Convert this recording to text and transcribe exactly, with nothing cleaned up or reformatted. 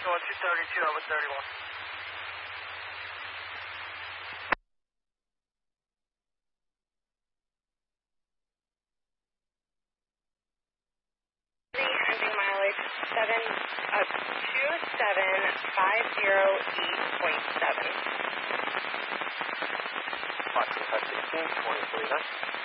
one two thirty-two over thirty-one. Ending mileage seven, uh, two seven five zero eight point seven. Foxtrot five sixteen, twenty-three, nine.